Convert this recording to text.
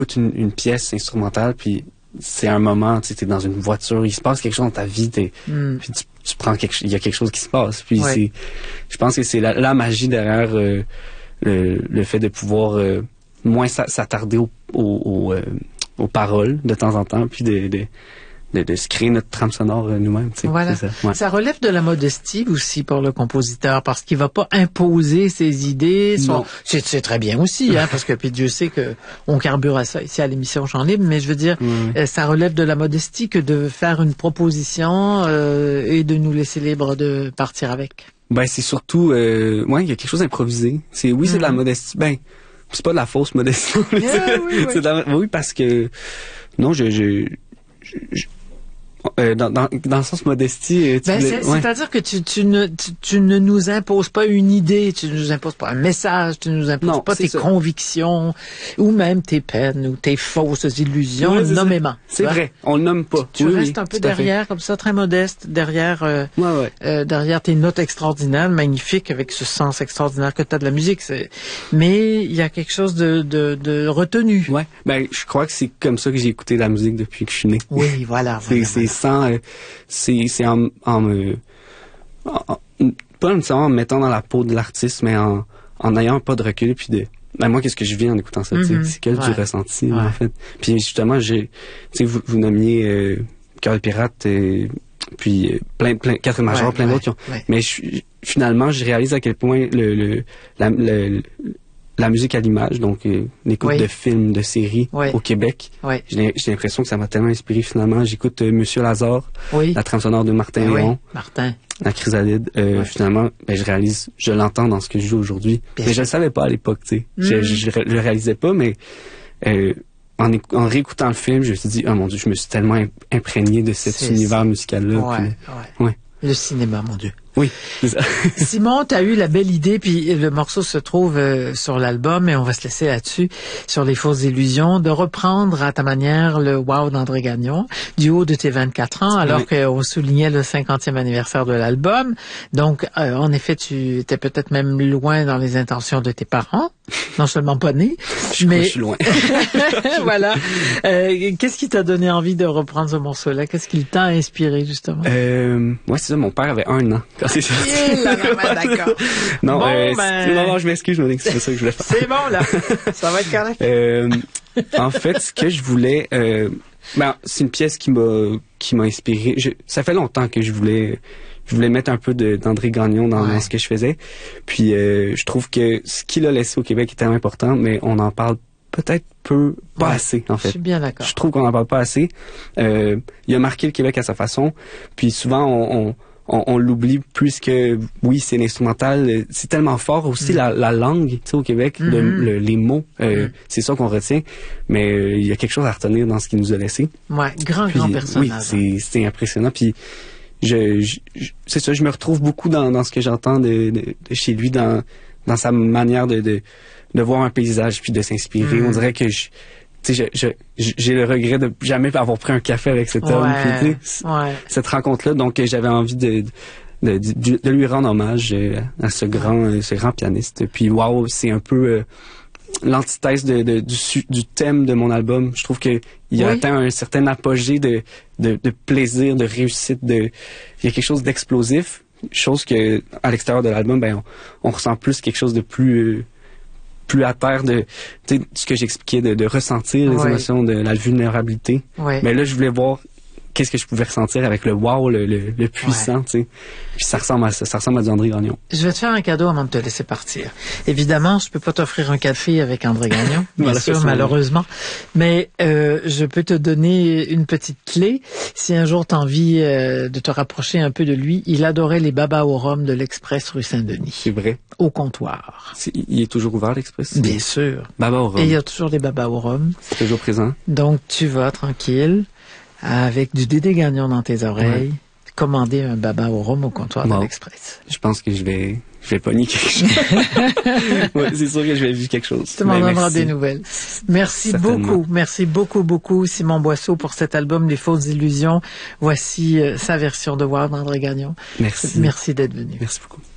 écoutes une pièce instrumentale, puis c'est un moment, tu sais, t'es dans une voiture, il se passe quelque chose dans ta vie, puis tu prends il y a quelque chose qui se passe. Puis je pense que c'est la magie derrière le fait de pouvoir moins s'attarder aux paroles de temps en temps, puis de se créer notre trame sonore nous-mêmes. Voilà. Ça relève de la modestie aussi pour le compositeur, parce qu'il va pas imposer ses idées. C'est très bien aussi, parce que puis Dieu sait que on carbure à ça ici à l'émission Chant Libre, mais je veux dire, ça relève de la modestie que de faire une proposition et de nous laisser libre de partir avec. Ben c'est surtout, il y a quelque chose d'improvisé. C'est de la modestie. Ben c'est pas de la fausse modestie. Oui, parce que non, dans le sens modestie, c'est-à-dire que tu ne nous imposes pas une idée, tu ne nous imposes pas un message, tu ne nous imposes pas tes convictions ou même tes peines ou tes fausses illusions nommément. C'est vrai, on le nomme pas. Tu restes un peu derrière, comme ça, très modeste, derrière tes notes extraordinaires, magnifiques, avec ce sens extraordinaire que tu as de la musique. Mais il y a quelque chose de retenu. Ouais, ben je crois que c'est comme ça que j'ai écouté la musique depuis que je suis né. Oui, voilà. C'est en pas nécessairement en me mettant dans la peau de l'artiste, mais en ayant un pas de recul, puis moi, qu'est-ce que je vis en écoutant ça, c'est quel du ressenti, en fait. Puis justement, vous nommiez Cœur de pirate, puis plein Quatre majors, plein d'autres, mais finalement, je réalise à quel point la musique à l'image, donc l'écoute de films, de séries au Québec. J'ai l'impression que ça m'a tellement inspiré finalement. J'écoute Monsieur Lazare, la trame sonore de Martin Léon, la Chrysalide. Finalement, je l'entends dans ce que je joue aujourd'hui. Mais je le savais pas à l'époque, tu sais. Je le réalisais pas, mais en réécoutant le film, je me suis dit, oh mon Dieu, je me suis tellement imprégné de cet univers musical-là. Le cinéma, mon Dieu. Oui, c'est ça. Simon, tu as eu la belle idée, puis le morceau se trouve sur l'album, et on va se laisser là-dessus, sur les fausses illusions, de reprendre à ta manière le Wow d'André Gagnon, du haut de tes 24 ans, alors qu'on soulignait le 50e anniversaire de l'album. Donc, en effet, tu étais peut-être même loin dans les intentions de tes parents, non seulement pas né, mais... Je suis loin. Voilà. Qu'est-ce qui t'a donné envie de reprendre ce morceau-là? Qu'est-ce qui t'a inspiré, justement? Moi, c'est ça, mon père avait 1 an. C'est ça. D'accord. Non, non, je m'excuse, je me dis que c'est ça que je voulais faire. C'est bon, là. Ça va être correct. En fait, ce que je voulais, c'est une pièce qui m'a inspiré. Ça fait longtemps que je voulais mettre un peu d'André Gagnon dans ce que je faisais. Puis, je trouve que ce qu'il a laissé au Québec est tellement important, mais on en parle peut-être pas assez, en fait. Je suis bien d'accord. Je trouve qu'on n'en parle pas assez. Il a marqué le Québec à sa façon. Puis souvent, on l'oublie plus que, oui, c'est l'instrumental. C'est tellement fort aussi, la langue, tu sais, au Québec, les mots, c'est ça qu'on retient. Mais il y a quelque chose à retenir dans ce qu'il nous a laissé. Ouais, grand personnage. Oui, c'est impressionnant. Puis, c'est ça, je me retrouve beaucoup dans ce que j'entends de chez lui, dans sa manière de voir un paysage puis de s'inspirer. On dirait que j'ai le regret de jamais avoir pris un café avec cet homme. Puis, cette rencontre-là, donc j'avais envie de lui rendre hommage à ce grand pianiste. Puis wow, c'est un peu l'antithèse du thème de mon album. Je trouve que il a atteint un certain apogée de plaisir, de réussite. Il y a quelque chose d'explosif, chose que à l'extérieur de l'album, on ressent plus quelque chose de plus à terre de ce que j'expliquais, de ressentir les émotions, de la vulnérabilité. Mais là, je voulais voir qu'est-ce que je pouvais ressentir avec le wow, le puissant, tu sais. Puis ça ressemble à ça, ça ressemble à du André Gagnon. Je vais te faire un cadeau avant de te laisser partir. Évidemment, je peux pas t'offrir un café avec André Gagnon, bien sûr, malheureusement. Mais je peux te donner une petite clé. Si un jour tu as envie de te rapprocher un peu de lui, il adorait les babas au rhum de l'Express rue Saint-Denis. C'est vrai. Au comptoir. Il est toujours ouvert, l'Express? Bien sûr. Babas au rhum. Et il y a toujours des babas au rhum. C'est toujours présent. Donc, tu vas tranquille, avec du Dédé Gagnon dans tes oreilles, commander un baba au rhum au comptoir de l'Express. Je pense que je vais pogner quelque chose. C'est sûr que je vais vivre quelque chose. Tu m'en donneras des nouvelles. Merci beaucoup, Simon Boisseau, pour cet album Les Fausses Illusions. Voici sa version de Wow d'André Gagnon. Merci. Merci d'être venu. Merci beaucoup.